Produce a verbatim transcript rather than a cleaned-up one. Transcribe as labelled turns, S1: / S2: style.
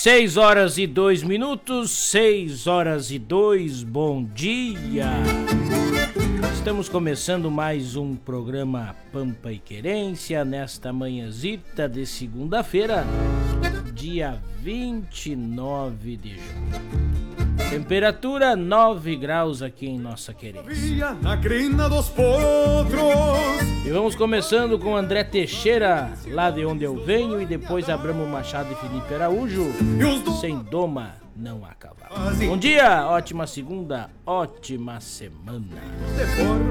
S1: Seis horas e dois minutos, seis horas e dois, bom dia. Estamos começando mais um programa Pampa e Querência nesta manhãzita de segunda-feira, dia vinte e nove de junho. Temperatura nove graus aqui em nossa querência.
S2: Na crina dos potros.
S1: E vamos começando com André Teixeira, lá de onde eu venho, e depois Abramo Machado e Felipe Araújo, Sem Doma Não Há Cavalo. Bom dia, ótima segunda, ótima semana.